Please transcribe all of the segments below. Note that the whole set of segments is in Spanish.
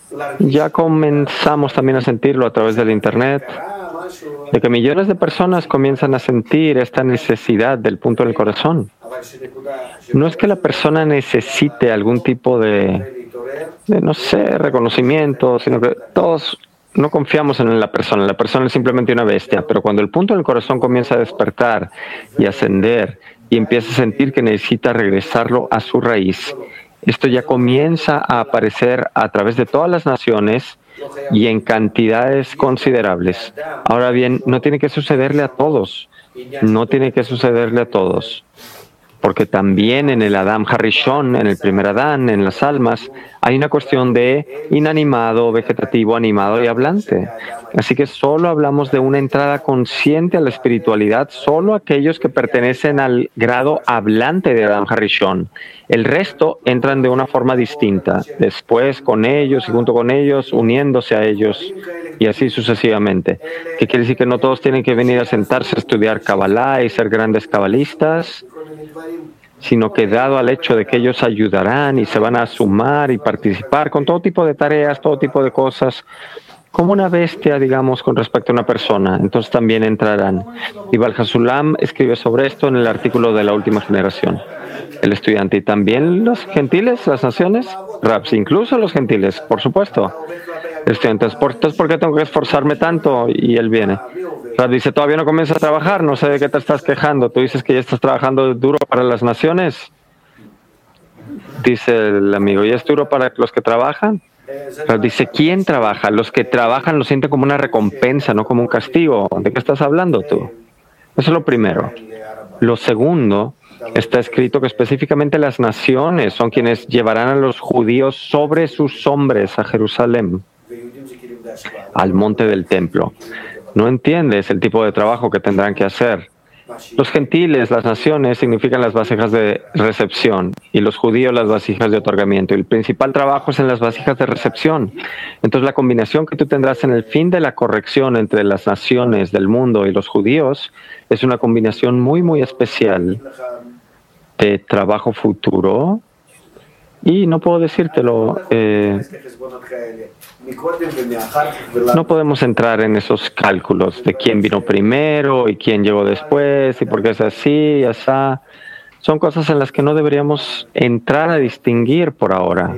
Ya comenzamos también a sentirlo a través del Internet, de que millones de personas comienzan a sentir esta necesidad del punto del corazón. No es que la persona necesite algún tipo de no sé, reconocimiento, sino que todos no confiamos en la persona. La persona es simplemente una bestia, pero cuando el punto del corazón comienza a despertar y ascender y empieza a sentir que necesita regresarlo a su raíz, esto ya comienza a aparecer a través de todas las naciones y en cantidades considerables. Ahora bien, no tiene que sucederle a todos. No tiene que sucederle a todos. Porque también en el Adam Harishon, en el primer Adán, en las almas, hay una cuestión de inanimado, vegetativo, animado y hablante. Así que solo hablamos de una entrada consciente a la espiritualidad, solo aquellos que pertenecen al grado hablante de Adam Harishon. El resto entran de una forma distinta, después con ellos y junto con ellos, uniéndose a ellos y así sucesivamente. ¿Qué quiere decir? Que no todos tienen que venir a sentarse a estudiar Kabbalah y ser grandes cabalistas, sino que dado al hecho de que ellos ayudarán y se van a sumar y participar con todo tipo de tareas, todo tipo de cosas, como una bestia, digamos, con respecto a una persona, entonces también entrarán. Y Balhasulam escribe sobre esto en el artículo de la última generación. El estudiante y también los gentiles, las naciones, Raps, incluso los gentiles, por supuesto. El estudiante, entonces, ¿por qué tengo que esforzarme tanto? Y él viene. Rab dice, todavía no comienza a trabajar, no sé de qué te estás quejando. Tú dices que ya estás trabajando duro para las naciones. Dice el amigo, ¿y es duro para los que trabajan? Rab dice, ¿quién trabaja? Los que trabajan lo sienten como una recompensa, no como un castigo. ¿De qué estás hablando tú? Eso es lo primero. Lo segundo, está escrito que específicamente las naciones son quienes llevarán a los judíos sobre sus hombres a Jerusalén, al monte del templo. No entiendes el tipo de trabajo que tendrán que hacer. Los gentiles, las naciones, significan las vasijas de recepción y los judíos las vasijas de otorgamiento. Y el principal trabajo es en las vasijas de recepción. Entonces la combinación que tú tendrás en el fin de la corrección entre las naciones del mundo y los judíos es una combinación muy, muy especial de trabajo futuro. Y no puedo decírtelo, no podemos entrar en esos cálculos de quién vino primero y quién llegó después y por qué es así y así. Son cosas en las que no deberíamos entrar a distinguir por ahora.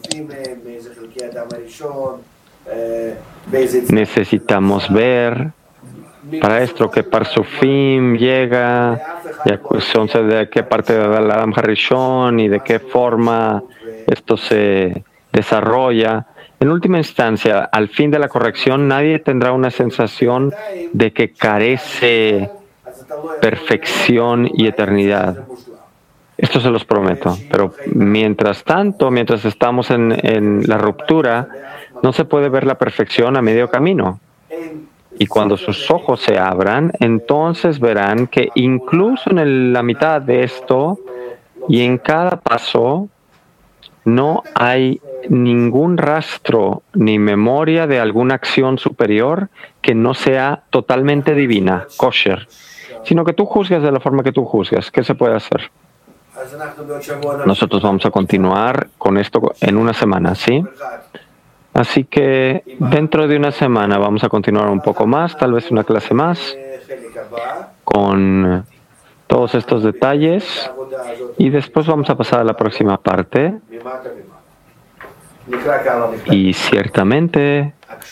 Necesitamos ver para esto que Parsufim llega, y entonces de qué parte de Adam Harishon y de qué forma esto se desarrolla. En última instancia, al fin de la corrección, nadie tendrá una sensación de que carece perfección y eternidad. Esto se los prometo. Pero mientras tanto, mientras estamos en la ruptura, no se puede ver la perfección a medio camino. Y cuando sus ojos se abran, entonces verán que incluso en la mitad de esto y en cada paso no hay ningún rastro ni memoria de alguna acción superior que no sea totalmente divina, kosher, sino que tú juzgas de la forma que tú juzgas. ¿Qué se puede hacer? Nosotros vamos a continuar con esto en una semana, ¿sí? Así que dentro de una semana vamos a continuar un poco más, tal vez una clase más, con todos estos detalles y después vamos a pasar a la próxima parte. Y ciertamente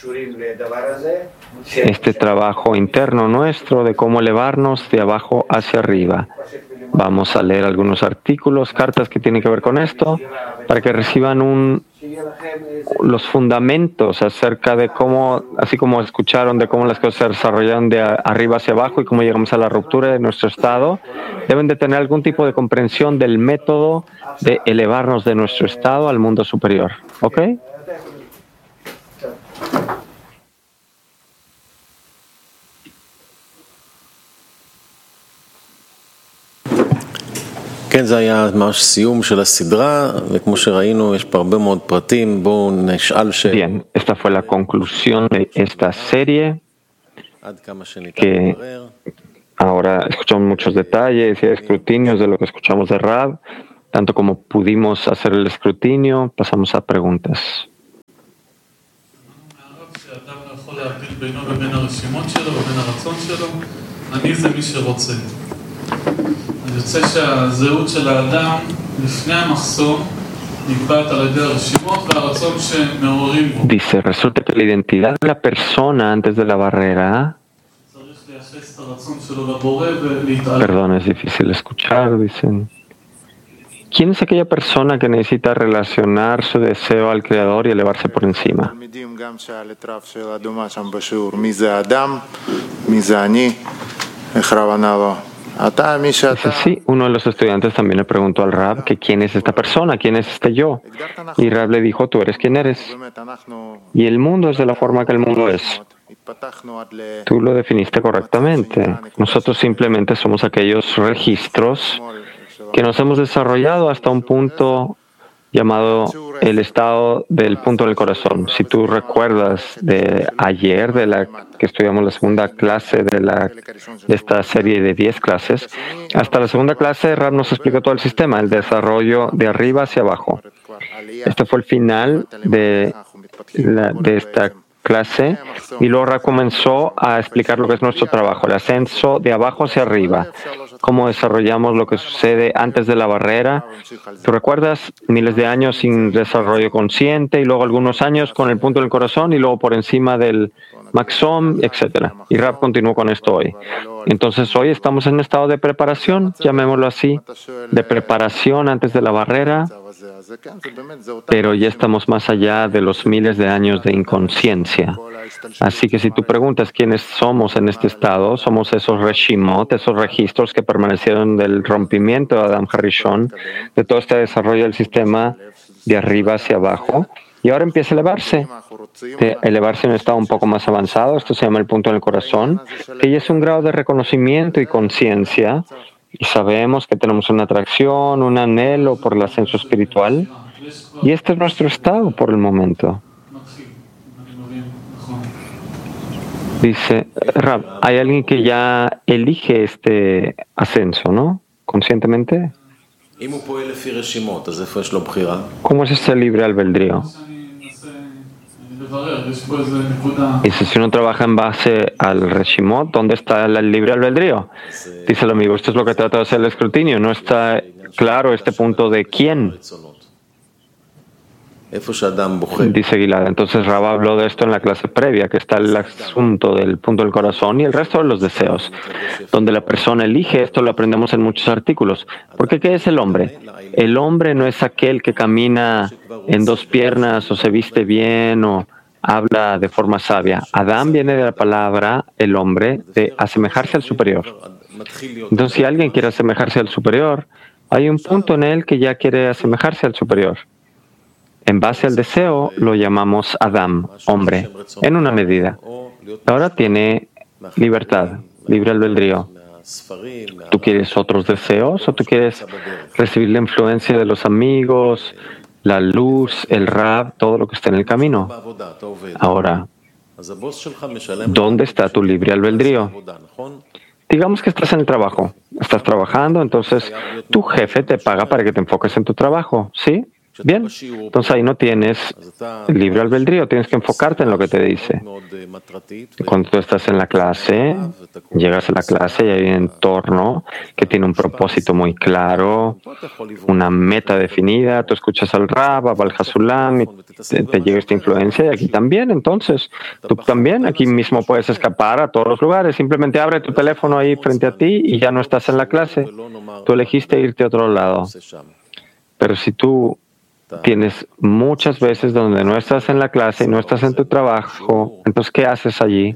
este trabajo interno nuestro de cómo elevarnos de abajo hacia arriba. Vamos a leer algunos artículos, cartas que tienen que ver con esto, para que reciban los fundamentos acerca de cómo, así como escucharon de cómo las cosas se desarrollan de arriba hacia abajo y cómo llegamos a la ruptura de nuestro estado, deben de tener algún tipo de comprensión del método de elevarnos de nuestro estado al mundo superior. ¿Ok? כן, זה היה ממש סיום של הסדרה, וכמו שראינו, יש פה הרבה מאוד פרטים, בואו נשאל Bien, esta fue la conclusión de esta serie, que ahora escuchamos muchos detalles y escrutinios de lo que escuchamos de Rab, tanto como pudimos hacer el escrutinio, pasamos a preguntas. Dice, resulta que la identidad de la persona antes de la barrera, perdón, es difícil escuchar, dicen. ¿Quién es aquella persona que necesita relacionar su deseo al Creador y elevarse por encima? Dice, sí, uno de los estudiantes también le preguntó al Rab que quién es esta persona, quién es este yo. Y Rab le dijo, tú eres quien eres. Y el mundo es de la forma que el mundo es. Tú lo definiste correctamente. Nosotros simplemente somos aquellos registros que nos hemos desarrollado hasta un punto llamado el estado del punto del corazón. Si tú recuerdas de ayer, que estudiamos la segunda clase de esta serie de 10 clases, hasta la segunda clase Rab nos explicó todo el sistema, el desarrollo de arriba hacia abajo. Este fue el final de esta clase y luego Rab comenzó a explicar lo que es nuestro trabajo, el ascenso de abajo hacia arriba, cómo desarrollamos lo que sucede antes de la barrera. ¿Tú recuerdas? Miles de años sin desarrollo consciente y luego algunos años con el punto del corazón y luego por encima del Maxom, etc. Y Rab continuó con esto hoy. Entonces hoy estamos en un estado de preparación, llamémoslo así, de preparación antes de la barrera, pero ya estamos más allá de los miles de años de inconsciencia. Así que si tú preguntas quiénes somos en este estado, somos esos reshimot, esos registros que permanecieron del rompimiento de Adam Harishon, de todo este desarrollo del sistema de arriba hacia abajo, y ahora empieza a elevarse. Elevarse en un estado un poco más avanzado, esto se llama el punto en el corazón, que ya es un grado de reconocimiento y conciencia, y sabemos que tenemos una atracción, un anhelo por el ascenso espiritual, y este es nuestro estado por el momento. Dice, Rab, hay alguien que ya elige este ascenso, ¿no? Conscientemente. ¿Cómo es ese libre albedrío? Dice, si uno trabaja en base al Reshimot, ¿dónde está el libre albedrío? Dice el amigo, esto es lo que trata de hacer el escrutinio. No está claro este punto de quién. Dice Gilad. Entonces Rab habló de esto en la clase previa, que está el asunto del punto del corazón y el resto de los deseos. Donde la persona elige, esto lo aprendemos en muchos artículos. Porque ¿qué es el hombre? El hombre no es aquel que camina en dos piernas o se viste bien o habla de forma sabia. Adán viene de la palabra, el hombre, de asemejarse al superior. Entonces, si alguien quiere asemejarse al superior, hay un punto en él que ya quiere asemejarse al superior. En base al deseo, lo llamamos Adam, hombre, en una medida. Ahora tiene libertad, libre albedrío. ¿Tú quieres otros deseos o tú quieres recibir la influencia de los amigos, la luz, el Rab, todo lo que está en el camino? Ahora, ¿dónde está tu libre albedrío? Digamos que estás en el trabajo, estás trabajando, entonces tu jefe te paga para que te enfoques en tu trabajo, ¿sí? Bien, entonces ahí no tienes libre albedrío, tienes que enfocarte en lo que te dice. Cuando tú estás en la clase, llegas a la clase y hay un entorno que tiene un propósito muy claro, una meta definida, tú escuchas al Rab, al Hasulam, y te llega esta influencia y aquí también, entonces tú también aquí mismo puedes escapar a todos los lugares, simplemente abre tu teléfono ahí frente a ti y ya no estás en la clase, tú elegiste irte a otro lado. Pero si tú tienes muchas veces donde no estás en la clase y no estás en tu trabajo, entonces ¿qué haces allí?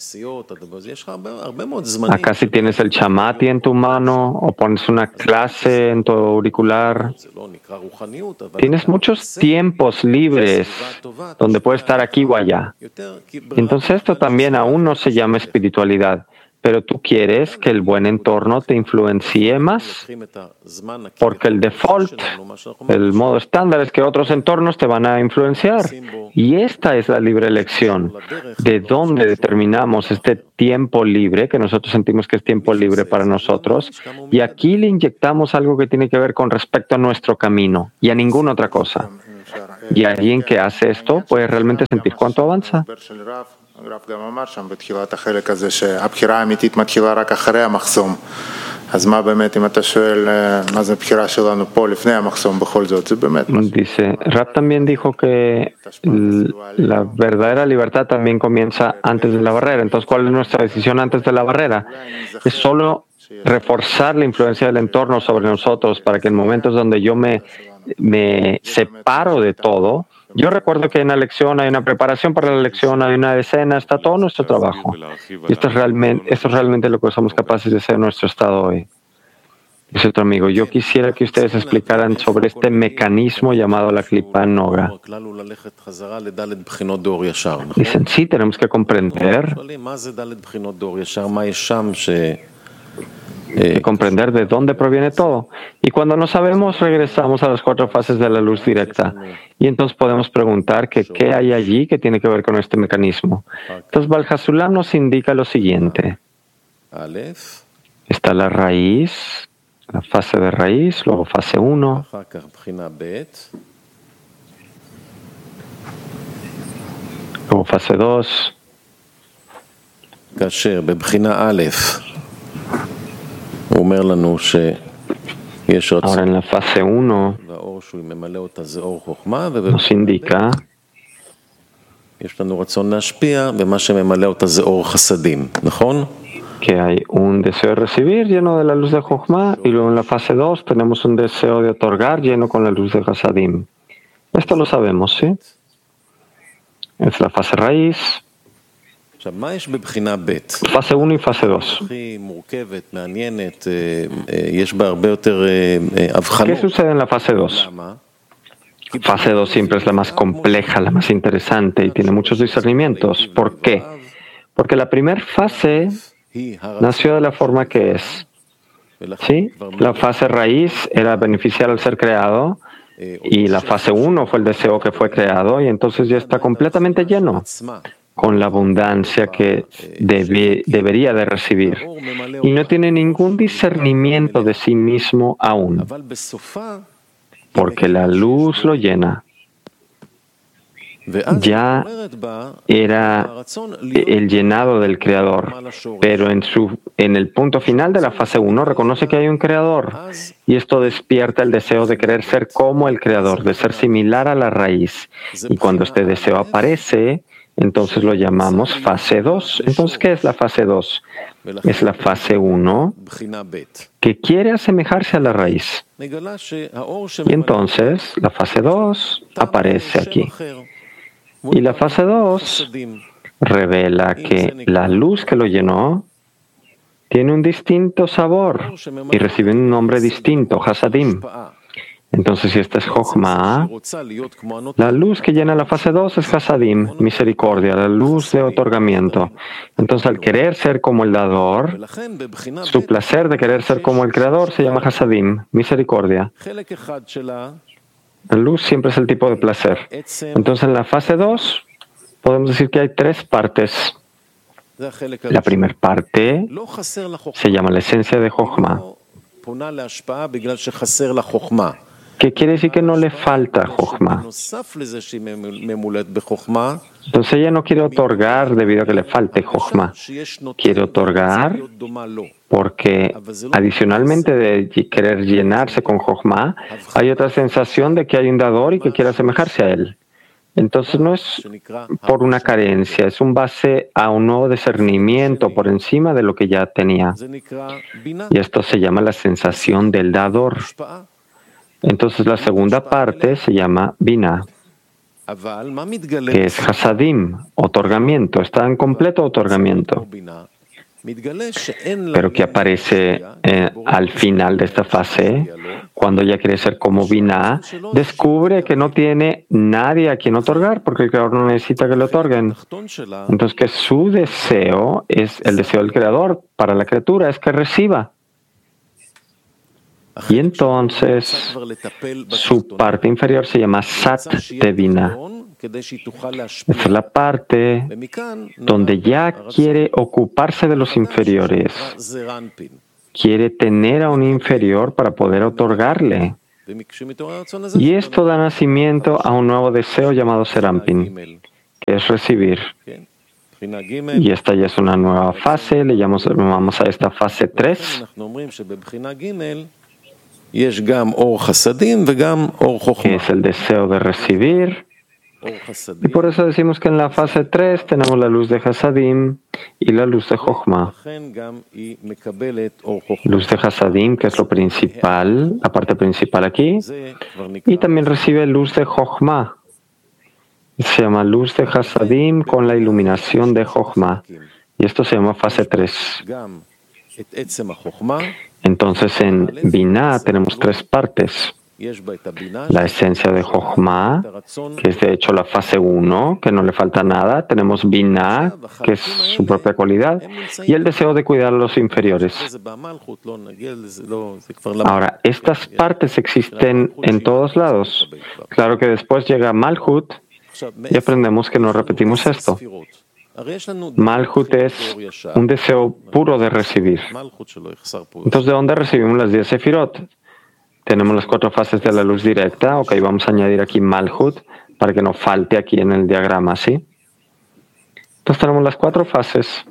Acá si tienes el chamati en tu mano o pones una clase en tu auricular, tienes muchos tiempos libres donde puedes estar aquí o allá. Entonces esto también aún no se llama espiritualidad. Pero tú quieres que el buen entorno te influencie más, porque el default, el modo estándar es que otros entornos te van a influenciar. Y esta es la libre elección, de dónde determinamos este tiempo libre, que nosotros sentimos que es tiempo libre para nosotros, y aquí le inyectamos algo que tiene que ver con respecto a nuestro camino y a ninguna otra cosa. Y alguien que hace esto puede realmente sentir cuánto avanza. Dice, Rab también dijo que la verdadera libertad también comienza antes de la barrera. Entonces, ¿cuál es nuestra decisión antes de la barrera? Es solo reforzar la influencia del entorno sobre nosotros para que en momentos donde yo me separo de todo, yo recuerdo que en la lección hay una preparación para la lección, hay una escena, está todo nuestro trabajo. Y esto es realmente lo que somos capaces de hacer en nuestro estado hoy. Dice otro amigo, yo quisiera que ustedes explicaran sobre este mecanismo llamado la Klipa Noga. Dicen, sí, tenemos que comprender de dónde proviene todo. Y cuando no sabemos, regresamos a las 4 fases de la luz directa. Y entonces podemos preguntar que qué hay allí que tiene que ver con este mecanismo. Entonces, Valhasulam nos indica lo siguiente. Está la raíz, la fase de raíz, luego fase 1. Luego fase 2. Ahora en la fase 1 nos indica que hay un deseo de recibir lleno de la luz de Jochma y luego en la fase 2 tenemos un deseo de otorgar lleno con la luz de Hasadim. Esto lo sabemos, ¿sí? Es la fase raíz. Fase 1 y fase 2. ¿Qué sucede en la fase 2? Fase 2 siempre es la más compleja, la más interesante y tiene muchos discernimientos. ¿Por qué? Porque la primera fase nació de la forma que es. ¿Sí? La fase raíz era beneficiar al ser creado y la fase 1 fue el deseo que fue creado y entonces ya está completamente lleno con la abundancia que debería de recibir. Y no tiene ningún discernimiento de sí mismo aún, porque la luz lo llena. Ya era el llenado del Creador, pero en el punto final de la fase 1 reconoce que hay un Creador, y esto despierta el deseo de querer ser como el Creador, de ser similar a la raíz. Y cuando este deseo aparece, entonces lo llamamos fase 2. Entonces, ¿qué es la fase 2? Es la fase 1 que quiere asemejarse a la raíz. Y entonces, la fase 2 aparece aquí. Y la fase 2 revela que la luz que lo llenó tiene un distinto sabor y recibe un nombre distinto, Hasadim. Entonces, si esta es Jochma, la luz que llena la fase 2 es Hasadim, misericordia, la luz de otorgamiento. Entonces, al querer ser como el dador, su placer de querer ser como el creador se llama Hasadim, misericordia. La luz siempre es el tipo de placer. Entonces, en la fase 2, podemos decir que hay 3 partes. La primera parte se llama la esencia de Jochma, que quiere decir que no le falta Jochma. Entonces ella no quiere otorgar debido a que le falte Jochma. Quiere otorgar porque adicionalmente de querer llenarse con Jochma, hay otra sensación de que hay un dador y que quiere asemejarse a él. Entonces no es por una carencia, es un base a un nuevo discernimiento por encima de lo que ya tenía. Y esto se llama la sensación del dador. Entonces la segunda parte se llama Binah, que es Hasadim, otorgamiento, está en completo otorgamiento. Pero que aparece al final de esta fase, cuando ella quiere ser como Binah, descubre que no tiene nadie a quien otorgar, porque el Creador no necesita que le otorguen. Entonces que su deseo es el deseo del Creador para la criatura, es que reciba. Y entonces su parte inferior se llama Sat de Binah. Esa es la parte donde ya quiere ocuparse de los inferiores. Quiere tener a un inferior para poder otorgarle. Y esto da nacimiento a un nuevo deseo llamado Serampin, que es recibir. Y esta ya es una nueva fase, le llamamos a esta fase 3. Que es el deseo de recibir. Y por eso decimos que en la fase 3 tenemos la luz de Hasadim y la luz de Jochma. Luz de Hasadim, que es lo principal, la parte principal aquí, y también recibe luz de Jochma. Se llama luz de Hasadim con la iluminación de Jochma. Y esto se llama fase 3. Entonces en Binah tenemos 3 partes. La esencia de Jochma, que es de hecho la fase 1, que no le falta nada. Tenemos Binah, que es su propia cualidad, y el deseo de cuidar a los inferiores. Ahora, estas partes existen en todos lados. Claro que después llega Malhut y aprendemos que no repetimos esto. Malhut es un deseo puro de recibir. Entonces, ¿de dónde recibimos las 10 sefirot? Tenemos las 4 fases de la luz directa. Ok, vamos a añadir aquí Malhut para que no falte aquí en el diagrama, ¿sí? Entonces tenemos las 4 fases.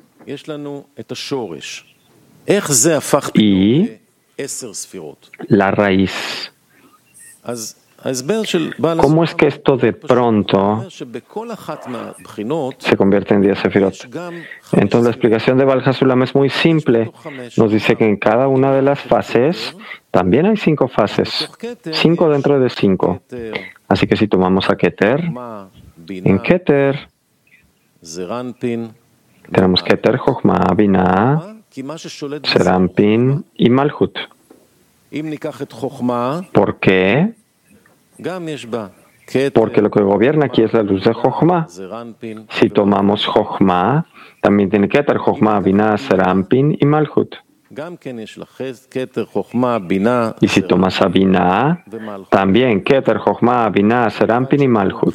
Y la raíz. ¿Cómo es que esto de pronto se convierte en 10 sefirot? Entonces la explicación de Baal HaSulam es muy simple. Nos dice que en cada una de las fases también hay 5 fases. 5 dentro de 5. Así que si tomamos a Keter, en Keter tenemos Keter, Jochma, Binah, Serampin y Malhut. ¿Por qué? Porque lo que gobierna aquí es la luz de Jochma. Si tomamos Jochma, también tiene Keter, Jochma, Binah, Serampin y Malhut. Y si tomas a Binah, también Keter, Jochma, Binah, Serampin y Malhut.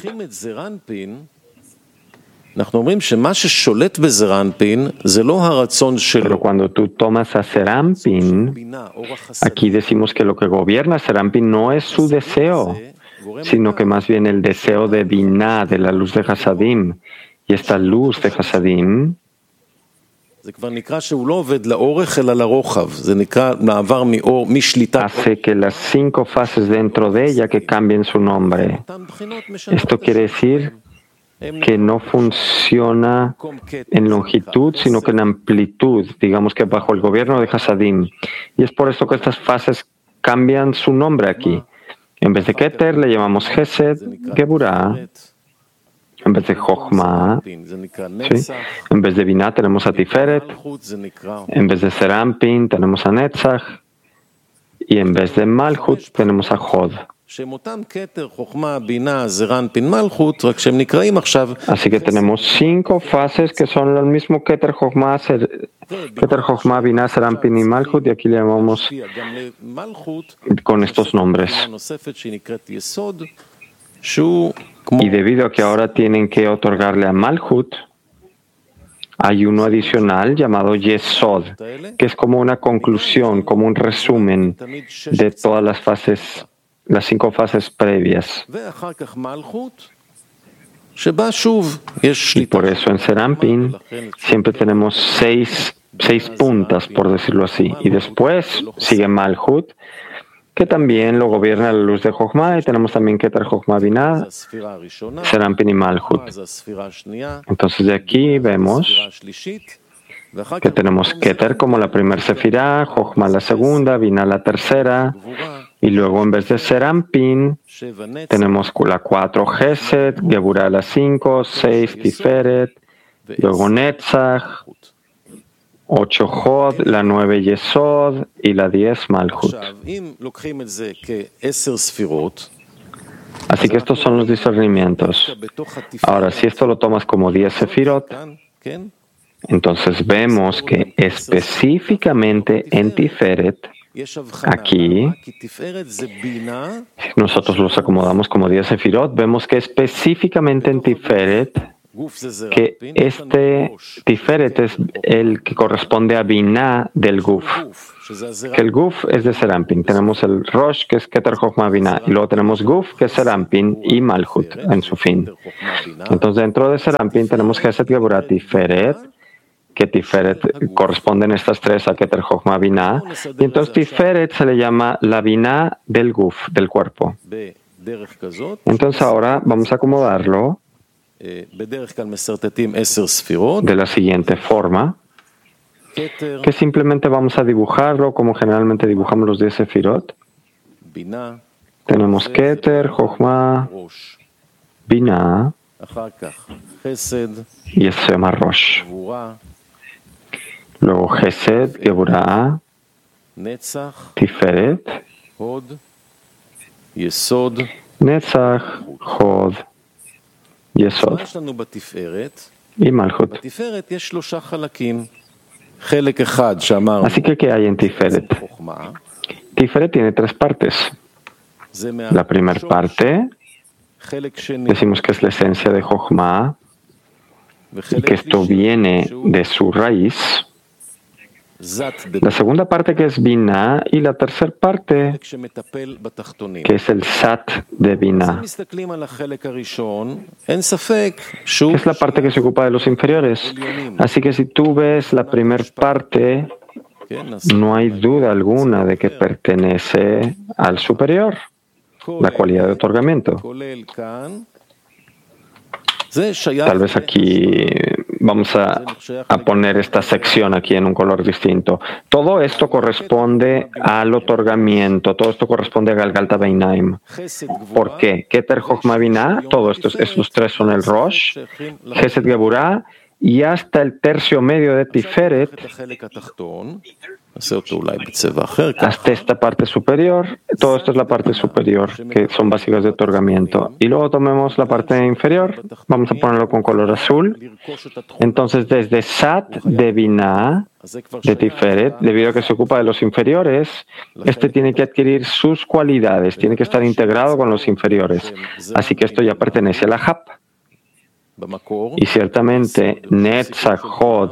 Pero cuando tú tomas a Serampin, aquí decimos que lo que gobierna Serampin no es su deseo, sino que más bien el deseo de Binah, de la luz de Hasadim. Y esta luz de Hasadim hace que las 5 fases dentro de ella que cambien su nombre. Esto quiere decir que no funciona en longitud, sino que en amplitud, digamos que bajo el gobierno de Hasadim. Y es por esto que estas fases cambian su nombre aquí. En vez de Keter le llamamos Gesed, Geburah. En vez de Jochma, ¿sí? En vez de Binah tenemos a Tiferet. En vez de Serampin tenemos a Netzach. Y en vez de Malhut tenemos a Hod. Así que tenemos 5 fases que son el mismo Keter, Jochma, Binah, Serampin y Malhut, y aquí le llamamos con estos nombres. Y debido a que ahora tienen que otorgarle a Malhut, hay uno adicional llamado Yesod, que es como una conclusión, como un resumen de todas las fases, las 5 fases previas. Y por eso en Serampin siempre tenemos 6 puntas, por decirlo así. Y después sigue Malhut, que también lo gobierna la luz de Jochma, y tenemos también Keter, Jochma, Binah, Serampin y Malhut. Entonces de aquí vemos que tenemos Keter como la primera sefirá, Jochma la segunda, Binah la tercera, y luego en vez de Serampin tenemos la 4 Gesed, Geburah la 5, 6 Tiferet, luego Netzach, 8 Hod, la 9 Yesod y la 10 Malhut. Así que estos son los discernimientos. Ahora, si esto lo tomas como 10 sefirot, entonces vemos que específicamente en Tiferet, aquí, nosotros los acomodamos como 10 sefirot, vemos que específicamente en Tiferet que este Tiferet es el que corresponde a Binah del Guf. Que el Guf es de Serampin. Tenemos el Rosh, que es Keter Chochma Binah, y luego tenemos Guf, que es Serampin, y Malchut en su fin. Entonces, dentro de Serampin tenemos Chesed, Geburah, Tiferet, que Tiferet corresponden estas tres a Keter Chochma Binah, y entonces Tiferet se le llama la Binah del Guf, del cuerpo. Entonces ahora vamos a acomodarlo de la siguiente forma, que simplemente vamos a dibujarlo como generalmente dibujamos los 10 sefirot. Tenemos Keter, Chochma, Binah, y eso se llama Rosh. Luego Chesed, Geburah, Tiferet, Netzach, Hod, Yesod y Malchut. Así que, ¿qué hay en Tiferet? Tiferet tiene tres partes. La primera parte, decimos que es la esencia de Chochma, y que esto viene de su raíz. La segunda parte, que es Binah, y la tercera parte, que es el Sat de Binah, que es la parte que se ocupa de los inferiores. Así que si tú ves la primera parte, no hay duda alguna de que pertenece al superior, la cualidad de otorgamiento. Tal vez aquí vamos a poner esta sección aquí en un color distinto. Todo esto corresponde al otorgamiento, todo esto corresponde a Galgalta Beinaim. ¿Por qué? Keter, Chochma, Binah, todo esto, estos tres son el Rosh, Chesed, Geburah, y hasta el tercio medio de Tiferet, hasta esta parte superior. Todo esto es la parte superior, que son básicas de otorgamiento. Y luego tomemos la parte inferior, vamos a ponerlo con color azul. Entonces, desde Sat de Binah, de Tiferet, debido a que se ocupa de los inferiores, este tiene que adquirir sus cualidades, tiene que estar integrado con los inferiores. Así que esto ya pertenece a la Hap. Y ciertamente Netzach, Hod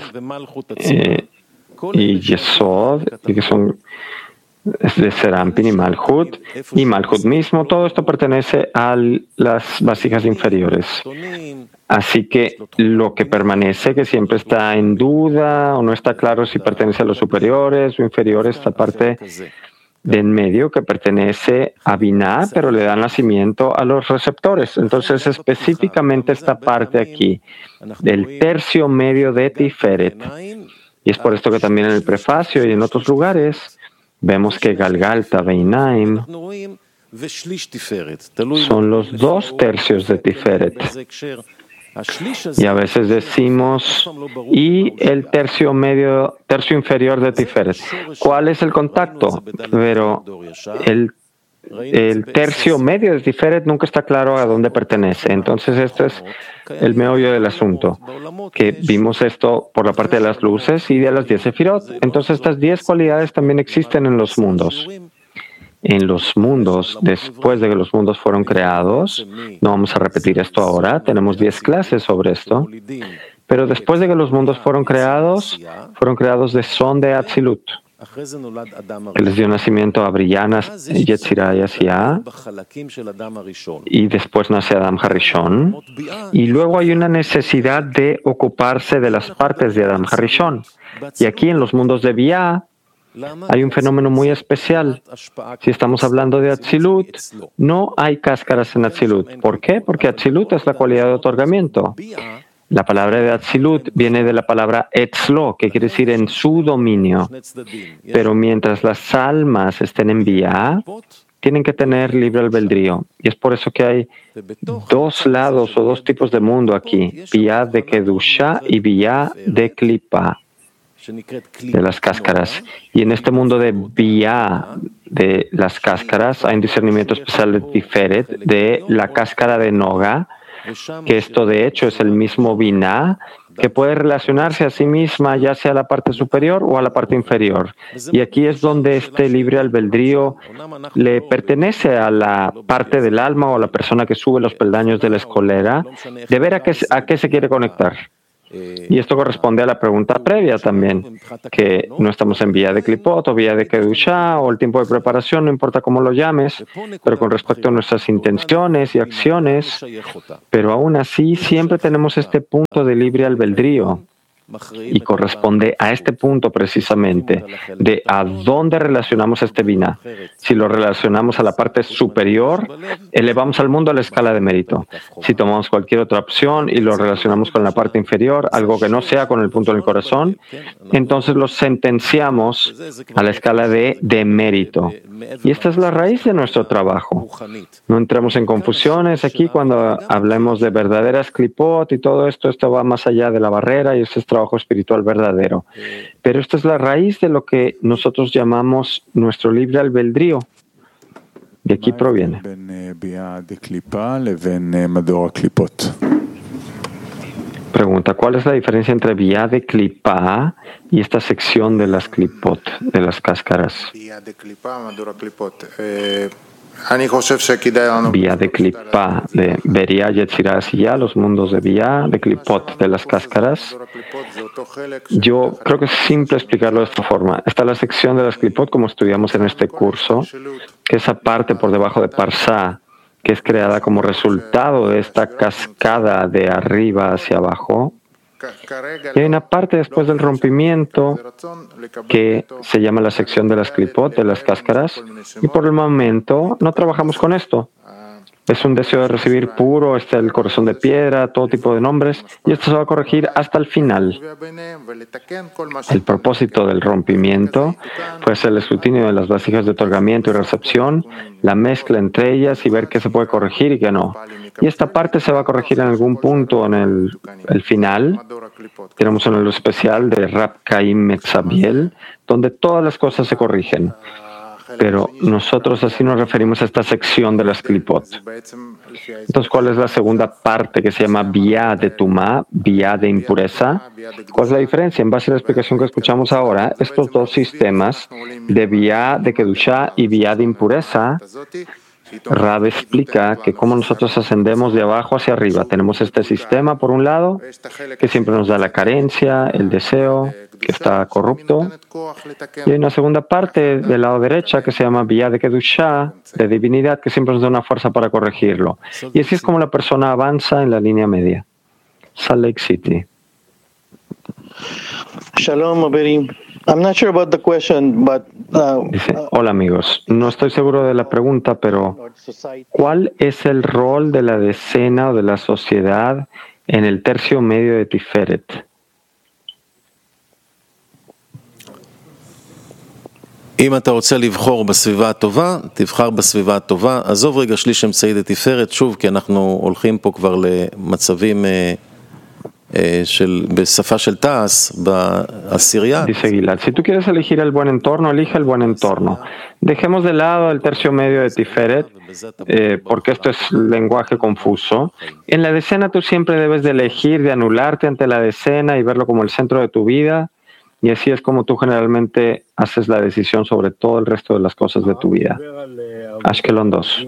y Yesod, que son de Serampin y Malchut mismo, todo esto pertenece a las vasijas inferiores. Así que lo que permanece, que siempre está en duda o no está claro si pertenece a los superiores o inferiores, esta parte de en medio que pertenece a Binah, pero le da nacimiento a los receptores. Entonces, específicamente esta parte aquí, del tercio medio de Tiferet. Y es por esto que también en el prefacio y en otros lugares vemos que Galgalta Beinaim son los 2 tercios de Tiferet. Y a veces decimos, y el tercio inferior de Tiferet. ¿Cuál es el contacto? Pero el tercio medio de Tiferet nunca está claro a dónde pertenece. Entonces, este es el meollo del asunto, que vimos esto por la parte de las luces y de las 10 sefirot. Entonces, estas 10 cualidades también existen en los mundos. En los mundos, después de que los mundos fueron creados, no vamos a repetir esto ahora, tenemos 10 clases sobre esto, pero después de que los mundos fueron creados de son de Atzilut, que les dio nacimiento a Briyanas, Yetzirah y Asiá, y después nace Adam Harishon, y luego hay una necesidad de ocuparse de las partes de Adam Harishon. Y aquí en los mundos de Biyah, hay un fenómeno muy especial. Si estamos hablando de Atzilut, no hay cáscaras en Atzilut. ¿Por qué? Porque Atzilut es la cualidad de otorgamiento. La palabra de Atzilut viene de la palabra Etzlo, que quiere decir en su dominio. Pero mientras las almas estén en Biyah, tienen que tener libre albedrío. Y es por eso que hay 2 lados o 2 tipos de mundo aquí. Biyah de Kedusha y Biyah de Klipa, de las cáscaras. Y en este mundo de Biyah, de las cáscaras, hay un discernimiento especial de Tiferet, de la cáscara de Noga, que esto de hecho es el mismo Binah, que puede relacionarse a sí misma ya sea a la parte superior o a la parte inferior. Y aquí es donde este libre albedrío le pertenece a la parte del alma o a la persona que sube los peldaños de la escalera, de ver a qué se quiere conectar. Y esto corresponde a la pregunta previa también, que no estamos en vía de Klipot o vía de Kedushá o el tiempo de preparación, no importa cómo lo llames, pero con respecto a nuestras intenciones y acciones, pero aún así siempre tenemos este punto de libre albedrío. Y corresponde a este punto precisamente de a dónde relacionamos este biná. Si lo relacionamos a la parte superior, elevamos al mundo a la escala de mérito. Si tomamos cualquier otra opción y lo relacionamos con la parte inferior, algo que no sea con el punto del corazón, entonces lo sentenciamos a la escala de mérito. Y esta es la raíz de nuestro trabajo. No entremos en confusiones aquí cuando hablemos de verdaderas klipot y todo esto. Esto va más allá de la barrera y este es trabajo espiritual verdadero. Pero esta es la raíz de lo que nosotros llamamos nuestro libre albedrío. De aquí proviene. Pregunta, ¿cuál es la diferencia entre vía de clipa y esta sección de las clipot, de las cáscaras? Vía de clipa, de Beria, Yetzirah, Asiyah, los mundos de vía, de clipot, de las cáscaras. Yo creo que es simple explicarlo de esta forma. Está la sección de las clipot, como estudiamos en este curso, que esa parte por debajo de Parsá, que es creada como resultado de esta cascada de arriba hacia abajo. Y hay una parte después del rompimiento que se llama la sección de las clipot, de las cáscaras, y por el momento no trabajamos con esto. Es un deseo de recibir puro, está el corazón de piedra, todo tipo de nombres, y esto se va a corregir hasta el final. El propósito del rompimiento puede ser el escrutinio de las vasijas de otorgamiento y recepción, la mezcla entre ellas y ver qué se puede corregir y qué no. Y esta parte se va a corregir en algún punto en el final. Tenemos un libro especial de Rab Chaim Metzabiel, donde todas las cosas se corrigen. Pero nosotros así nos referimos a esta sección de las clipot. Entonces, ¿cuál es la segunda parte que se llama vía de tumá, vía de impureza? ¿Cuál es la diferencia? En base a la explicación que escuchamos ahora, estos dos sistemas de vía de kedushá y vía de impureza, Rab explica que como nosotros ascendemos de abajo hacia arriba, tenemos este sistema por un lado, que siempre nos da la carencia, el deseo, que está corrupto, y hay una segunda parte del lado derecha que se llama vía de kedushá, de divinidad, que siempre nos da una fuerza para corregirlo. Y así es como la persona avanza en la línea media. Salt Lake City. Shalom, Aberim. I'm not sure about the question, but dice, hola amigos, no estoy seguro de la pregunta, pero ¿cuál es el rol de la decena o de la sociedad en el tercio medio de Tiferet? אם אתה רוצה לבחור בסביבה הטובה, תבחר בסביבה הטובה. עזוב רגע שליש אמצעי לתפארת, שוב, כי אנחנו הולכים פה כבר למצבים בשפה של תעש, בעשירייה. Dice Gilad, si tú quieres elegir el buen entorno, elige el buen entorno. Dejemos de lado el tercio medio de Tiferet, porque esto es lenguaje confuso. En la decena tú siempre debes de elegir, de anularte ante la decena y verlo como el centro de tu vida. Y así es como tú generalmente haces la decisión sobre todo el resto de las cosas de tu vida. Ashkelon 2.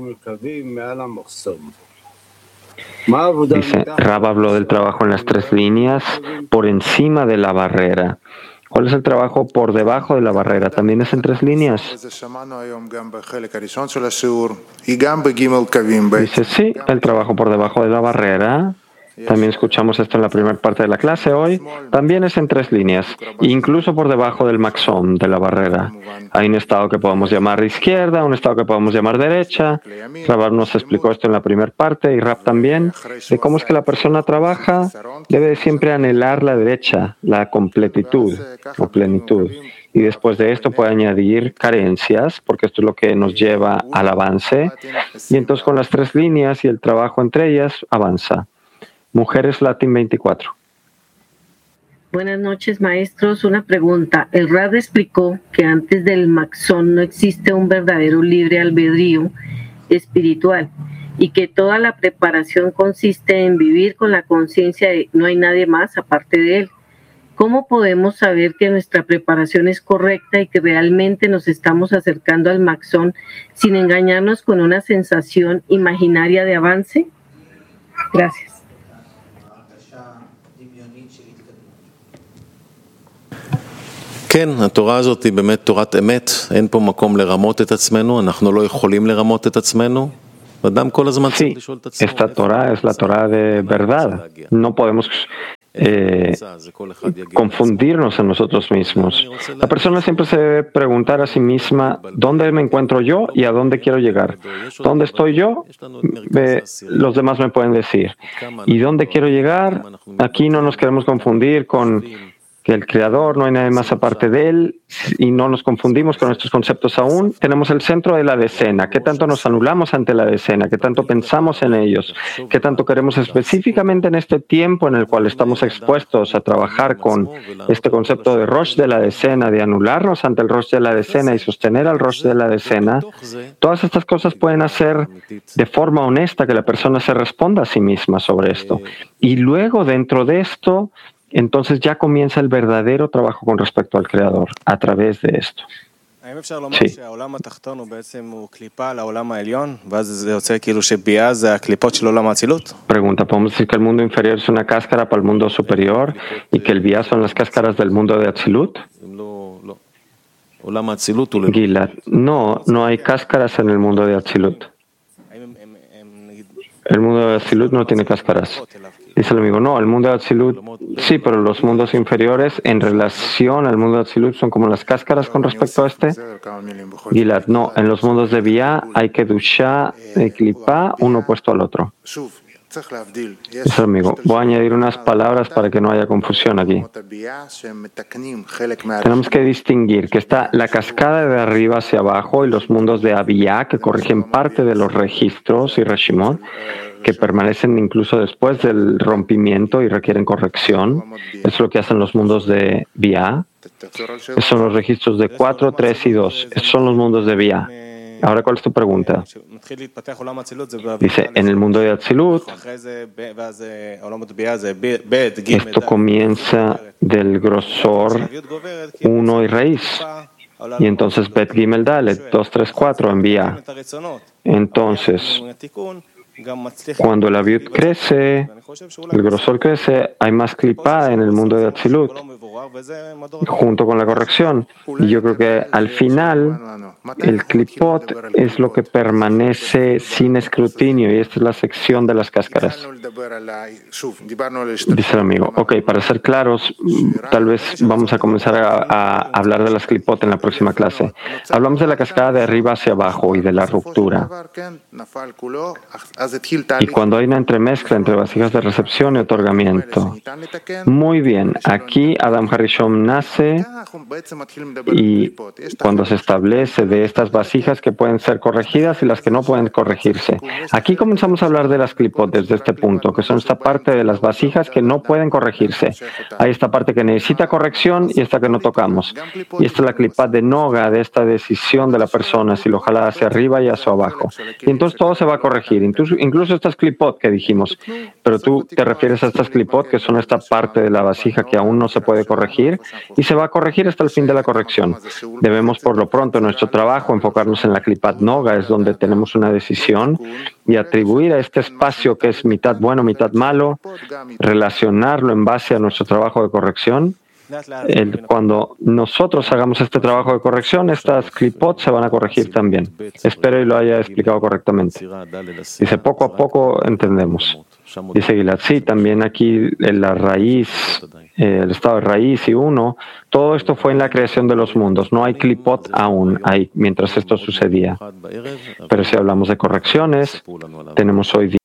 Dice, Rab habló del trabajo en las tres líneas por encima de la barrera. ¿Cuál es el trabajo por debajo de la barrera? ¿También es en tres líneas? Dice, sí, el trabajo por debajo de la barrera. También escuchamos esto en la primera parte de la clase hoy. También es en tres líneas, incluso por debajo del maxón, de la barrera. Hay un estado que podemos llamar izquierda, un estado que podemos llamar derecha. Rab nos explicó esto en la primera parte y Rab también, de cómo es que la persona trabaja, debe siempre anhelar la derecha, la completitud o plenitud. Y después de esto puede añadir carencias, porque esto es lo que nos lleva al avance. Y entonces con las tres líneas y el trabajo entre ellas, avanza. Mujeres Latin 24. Buenas noches, maestros. Una pregunta. El Rab explicó que antes del Maxón no existe un verdadero libre albedrío espiritual. y que toda la preparación consiste en vivir con la conciencia de no hay nadie más aparte de él. ¿Cómo podemos saber que nuestra preparación es correcta y que realmente nos estamos acercando al Maxón sin engañarnos con una sensación imaginaria de avance? Gracias. כן, התורה הזאת היא באמת תורת אמת, אין פה מקום לרמות את עצמנו, אנחנו לא יכולים לרמות את עצמנו. אדם כל הזמן צריך לשאול את עצמו. Esta Torah es la Torah de verdad. No podemos confundirnos en nosotros mismos. La persona siempre se debe preguntar a sí misma dónde me encuentro yo y a dónde quiero llegar. ¿Dónde estoy yo? Los demás me pueden decir. ¿Y dónde quiero llegar? Aquí no nos queremos confundir con que el Creador, no hay nadie más aparte de Él, y no nos confundimos con nuestros conceptos aún. Tenemos el centro de la decena. ¿Qué tanto nos anulamos ante la decena? ¿Qué tanto pensamos en ellos? ¿Qué tanto queremos específicamente en este tiempo en el cual estamos expuestos a trabajar con este concepto de Rosh de la decena, de anularnos ante el Rosh de la decena y sostener al Rosh de la decena? Todas estas cosas pueden hacer de forma honesta que la persona se responda a sí misma sobre esto. Y luego, dentro de esto, entonces ya comienza el verdadero trabajo con respecto al Creador a través de esto. Sí. Pregunta, ¿podemos decir que el mundo inferior es una cáscara para el mundo superior y que el Bia son las cáscaras del mundo de Atzilut? Gilad, no hay cáscaras en el mundo de Atzilut. El mundo de Atzilut no tiene cáscaras. Dice el amigo, no, el mundo de Atzilut, sí, pero los mundos inferiores en relación al mundo de Atzilut son como las cáscaras con respecto a este. Gilad, no, en los mundos de Bia hay Kedushá y Klipá, uno opuesto al otro. Dice el amigo, voy a añadir unas palabras para que no haya confusión aquí. Tenemos que distinguir que está la cascada de arriba hacia abajo y los mundos de Abiyá que corrigen parte de los registros y Reshimot, que permanecen incluso después del rompimiento y requieren corrección. Eso es lo que hacen los mundos de Bia. Esos son los registros de 4, 3 y 2. Esos son los mundos de Bia. Ahora, ¿cuál es tu pregunta? Dice, en el mundo de Atzilut, esto comienza del grosor 1 y raíz. Y entonces Bet Gimel Dalet, 2, 3, 4 en Bia. Entonces, cuando el aviut crece, el grosor crece, hay más klipá en el mundo de Atzilut, junto con la corrección. Y yo creo que al final, el klipot es lo que permanece sin escrutinio, y esta es la sección de las cáscaras. Dice el amigo, ok, para ser claros, tal vez vamos a comenzar a hablar de las klipot en la próxima clase. Hablamos de la cascada de arriba hacia abajo y de la ruptura. Y cuando hay una entremezcla entre vasijas de recepción y otorgamiento. Muy bien, aquí Adam Harishon nace y cuando se establece de estas vasijas que pueden ser corregidas y las que no pueden corregirse. Aquí comenzamos a hablar de las klipot desde este punto, que son esta parte de las vasijas que no pueden corregirse. Hay esta parte que necesita corrección y esta que no tocamos. Y esta es la klipat de noga, de esta decisión de la persona, si lo jala hacia arriba y hacia abajo. Y entonces todo se va a corregir, incluso estas klipot que dijimos. Pero tú te refieres a estas klipot que son esta parte de la vasija que aún no se puede corregir y se va a corregir hasta el fin de la corrección. Debemos por lo pronto en nuestro trabajo enfocarnos en la klipat noga, es donde tenemos una decisión, y atribuir a este espacio que es mitad bueno, mitad malo, relacionarlo en base a nuestro trabajo de corrección. Cuando nosotros hagamos este trabajo de corrección, estas klipot se van a corregir también. Espero y lo haya explicado correctamente. Dice, poco a poco entendemos. Dice Gilad, sí, también aquí la raíz, el estado de raíz y uno, todo esto fue en la creación de los mundos. No hay klipot aún, mientras esto sucedía. Pero si hablamos de correcciones, tenemos hoy